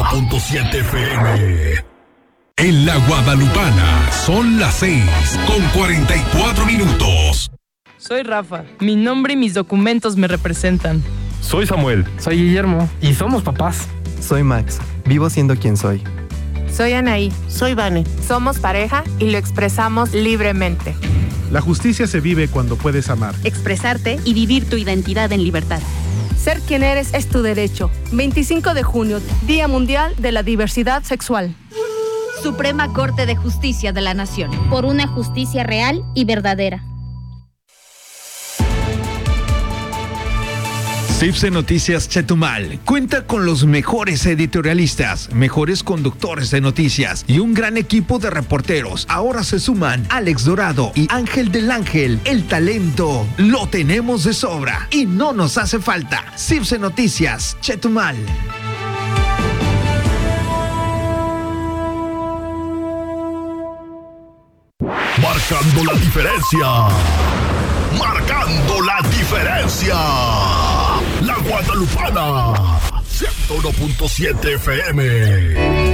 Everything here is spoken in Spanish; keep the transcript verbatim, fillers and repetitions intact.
punto siete F M. En la Guadalupana son las seis con cuarenta y cuatro minutos. Soy Rafa. Mi nombre y mis documentos me representan. Soy Samuel. Soy Guillermo. Y somos papás. Soy Max. Vivo siendo quien soy. Soy Anaí. Soy Vane. Somos pareja y lo expresamos libremente. La justicia se vive cuando puedes amar, expresarte y vivir tu identidad en libertad. Ser quien eres es tu derecho. veinticinco de junio, Día Mundial de la Diversidad Sexual. Suprema Corte de Justicia de la Nación. Por una justicia real y verdadera. CIPSE Noticias Chetumal cuenta con los mejores editorialistas, mejores conductores de noticias y un gran equipo de reporteros. Ahora se suman Alex Dorado y Ángel del Ángel. El talento lo tenemos de sobra y no nos hace falta. CIPSE Noticias Chetumal. Marcando la diferencia. Marcando la diferencia. La Guadalupana, ciento uno punto siete F M.